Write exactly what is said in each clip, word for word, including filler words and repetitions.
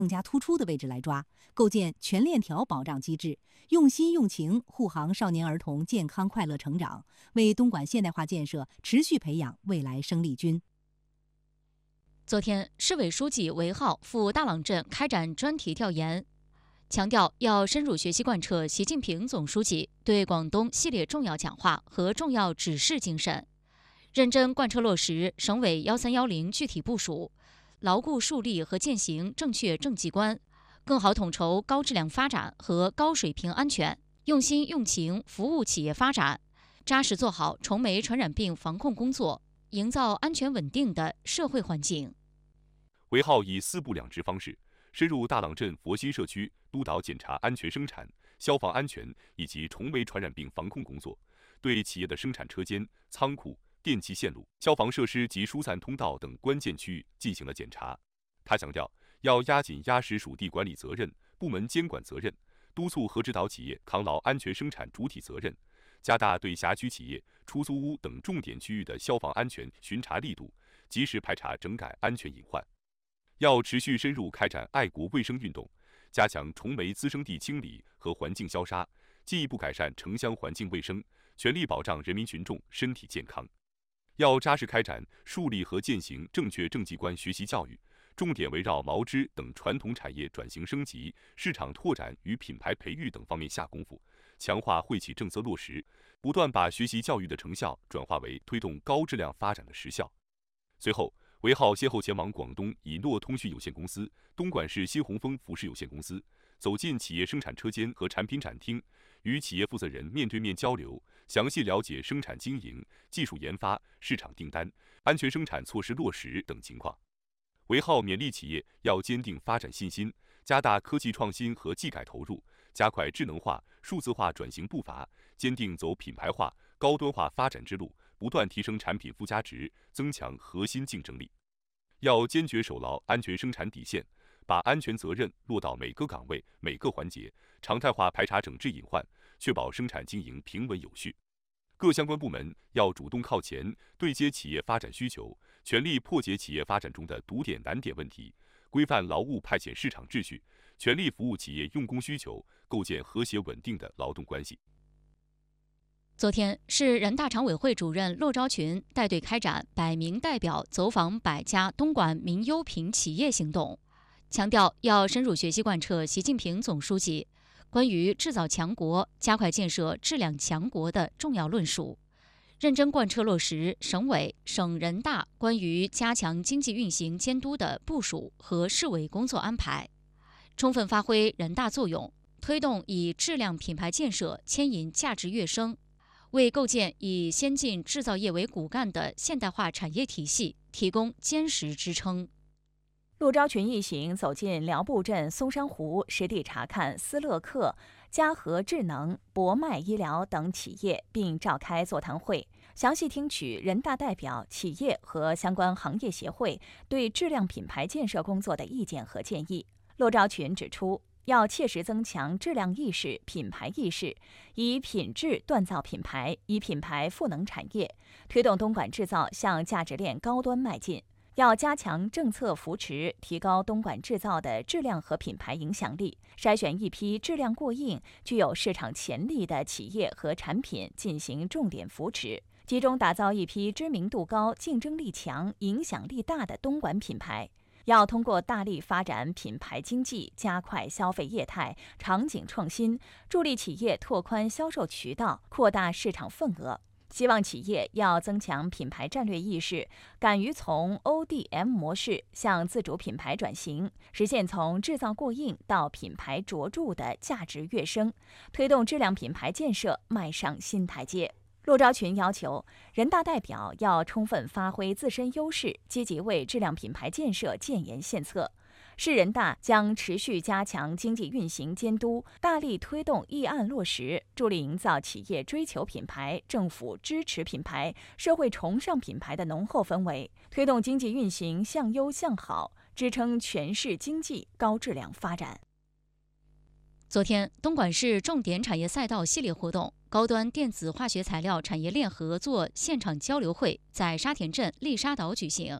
更加突出的位置来抓，构建全链条保障机制，用心用情护航少年儿童健康快乐成长，为东莞现代化建设持续培养未来生力军。 昨天，市委书记韦浩赴大朗镇开展专题调研，强调要深入学习贯彻习近平总书记对广东系列重要讲话和重要指示精神，认真贯彻落实省委幺三幺零具体部署，牢固树立和践行正确政绩观，更好统筹高质量发展和高水平安全，用心用情服务企业发展，扎实做好虫媒传染病防控工作，营造安全稳定的社会环境。 韦浩以四部两支方式，深入大朗镇佛心社区，督导检查安全生产、消防安全以及虫媒传染病防控工作，对企业的生产车间、仓库、电气线路、消防设施及疏散通道等关键区域进行了检查。他强调，要压紧压实属地管理责任、部门监管责任，督促和指导企业扛牢安全生产主体责任，加大对辖区企业、出租屋等重点区域的消防安全巡查力度，及时排查整改安全隐患。要持续深入开展爱国卫生运动，加强虫媒滋生地清理和环境消杀，进一步改善城乡环境卫生，全力保障人民群众身体健康。要扎实开展树立和践行正确政绩观学习教育，重点围绕毛织等传统产业转型升级、市场拓展与品牌培育等方面下功夫，强化惠企政策落实，不断把学习教育的成效转化为推动高质量发展的实效。随后，韦浩先后前往广东以诺通讯有限公司、东莞市新鸿丰服饰有限公司，走进企业生产车间和产品展厅，与企业负责人面对面交流，详细了解生产经营、技术研发、市场订单、安全生产措施落实等情况。韦浩勉励企业要坚定发展信心，加大科技创新和技改投入，加快智能化、数字化转型步伐，坚定走品牌化、高端化发展之路，不断提升产品附加值，增强核心竞争力。要坚决守牢安全生产底线，把安全责任落到每个岗位、每个环节，常态化排查整治隐患，确保生产经营平稳有序。各相关部门要主动靠前，对接企业发展需求，全力破解企业发展中的堵点难点问题，规范劳务派遣市场秩序，全力服务企业用工需求，构建和谐稳定的劳动关系。 昨天，市人大常委会主任骆昭群带队开展百名代表走访百家东莞民优品企业行动，强调要深入学习贯彻习近平总书记关于制造强国、加快建设质量强国的重要论述，认真贯彻落实省委、省人大关于加强经济运行监督的部署和市委工作安排，充分发挥人大作用，推动以质量品牌建设牵引价值跃升，为构建以先进制造业为骨干的现代化产业体系提供坚实支撑。 骆昭群一行走进寮步镇松山湖，实地查看斯乐克、嘉禾智能、博迈医疗等企业，并召开座谈会，详细听取人大代表、企业和相关行业协会对质量品牌建设工作的意见和建议。骆昭群指出，要切实增强质量意识、品牌意识，以品质锻造品牌，以品牌赋能产业，推动东莞制造向价值链高端迈进。要加强政策扶持，提高东莞制造的质量和品牌影响力，筛选一批质量过硬、具有市场潜力的企业和产品进行重点扶持，集中打造一批知名度高、竞争力强、影响力大的东莞品牌。要通过大力发展品牌经济，加快消费业态、场景创新，助力企业拓宽销售渠道，扩大市场份额。希望企业要增强品牌战略意识，敢于从 O D M 模式向自主品牌转型，实现从制造过硬到品牌卓著的价值跃升，推动质量品牌建设迈上新台阶。骆昭群要求人大代表要充分发挥自身优势，积极为质量品牌建设建言献策。市人大将持续加强经济运行监督，大力推动议案落实，助力营造企业追求品牌、政府支持品牌、社会崇尚品牌的浓厚氛围，推动经济运行向优向好，支撑全市经济高质量发展。 昨天，东莞市重点产业赛道系列活动高端电子化学材料产业链合作现场交流会在沙田镇丽沙岛举行。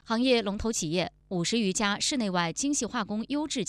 行业龙头企业五十余家室内外精细化工优质